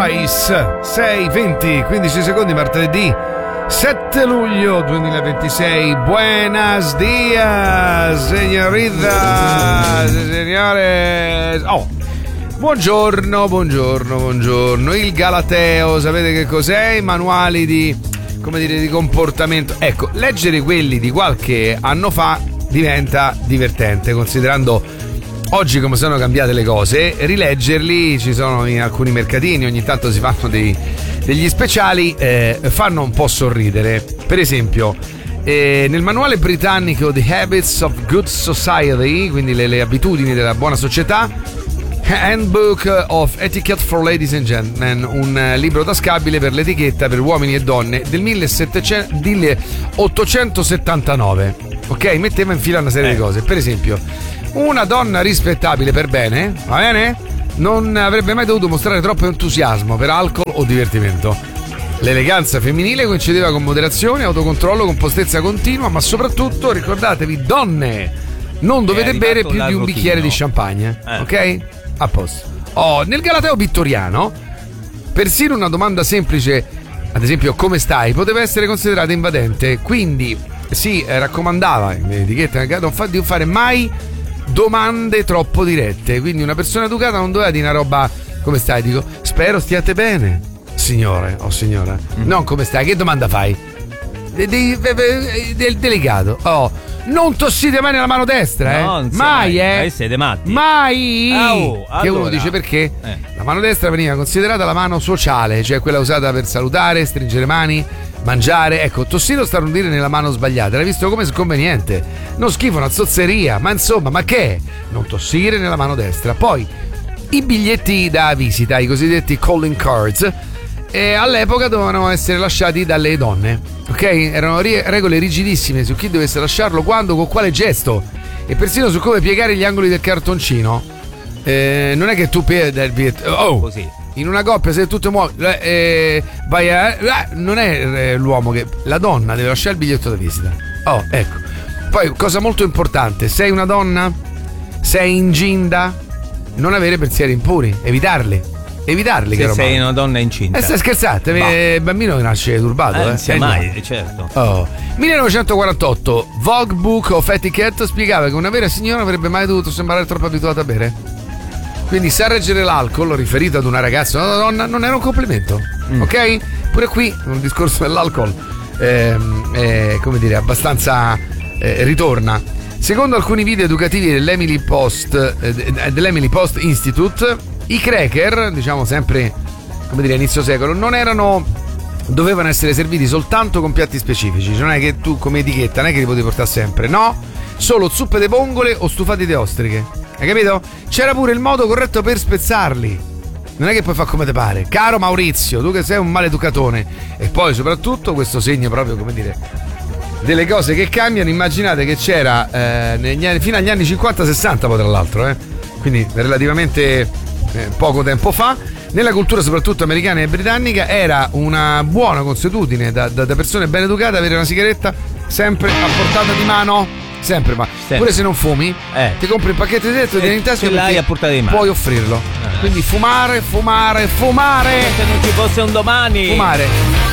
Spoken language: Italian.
Royce, 6:20, 15 secondi, martedì 7 luglio 2026. Buenos dias, señorita, signore. Oh, buongiorno. Il Galateo, sapete che cos'è? I manuali di, come dire, di comportamento. Ecco, leggere quelli di qualche anno fa diventa divertente, considerando oggi come sono cambiate le cose. Rileggerli, ci sono in alcuni mercatini, ogni tanto si fanno degli speciali, fanno un po' sorridere. Per esempio, nel manuale britannico The Habits of Good Society, quindi le abitudini della buona società, Handbook of Etiquette for Ladies and Gentlemen, un libro tascabile per l'etichetta per uomini e donne del 1879. Ok, metteva in fila una serie di cose. Per esempio, una donna rispettabile per bene, va bene? Non avrebbe mai dovuto mostrare troppo entusiasmo per alcol o divertimento. L'eleganza femminile coincideva con moderazione, autocontrollo, compostezza continua, ma soprattutto, ricordatevi, donne, non dovete bere più di un bicchiere di champagne, ok? A posto. Nel Galateo vittoriano, persino una domanda semplice, ad esempio come stai, poteva essere considerata invadente, quindi si raccomandava in etichetta di non fare mai domande troppo dirette. Quindi una persona educata non doveva dire una roba come stai, dico spero stiate bene signore o signora, non come stai, che domanda fai? Delicato. Non tossite mai nella mano destra, no, mai, siete matti. Mai. Allora. Che uno dice perché la mano destra veniva considerata la mano sociale, cioè quella usata per salutare, stringere mani, mangiare. Ecco, tossire o starnutire nella mano sbagliata era visto come sconveniente, non schifo, una zozzeria, ma insomma, ma che è? Non tossire nella mano destra. Poi i biglietti da visita, i cosiddetti calling cards, all'epoca dovevano essere lasciati dalle donne, ok? Erano regole rigidissime su chi dovesse lasciarlo, quando, con quale gesto, e persino su come piegare gli angoli del cartoncino. Non è che tu dai il biglietto così. In una coppia, se tu ti muovi, vai non è l'uomo che, la donna deve lasciare il biglietto da visita. Ecco. Poi, cosa molto importante, sei una donna, sei incinta, non avere pensieri impuri, evitarli. Se sei una donna incinta. Stai scherzando? Il bambino nasce turbato. Non sia mai, certo. 1948, Vogue Book of Etiquette spiegava che una vera signora non avrebbe mai dovuto sembrare troppo abituata a bere. Quindi sa reggere l'alcol, riferito ad una ragazza o una donna, non era un complimento. Ok? Pure qui un discorso dell'alcol come dire, abbastanza ritorna. Secondo alcuni video educativi dell'Emily Post Institute, i cracker, diciamo sempre, come dire, a inizio secolo, dovevano essere serviti soltanto con piatti specifici. Non è che tu come etichetta non è che li potevi portare sempre, no, solo zuppe di vongole o stufati di ostriche, hai capito? C'era pure il modo corretto per spezzarli, non è che puoi fare come te pare, caro Maurizio, tu che sei un maleducatone. E poi soprattutto questo segno proprio, come dire, delle cose che cambiano. Immaginate che c'era fino agli anni 50-60 poi, tra l'altro, quindi relativamente poco tempo fa, nella cultura soprattutto americana e britannica era una buona consuetudine da persone ben educate avere una sigaretta sempre a portata di mano, sempre. Pure se non fumi, ti compri il pacchetto di sigarette e tieni in tasca, l'hai a portata di mano, puoi offrirlo. Quindi fumare se non ci fosse un domani. Fumare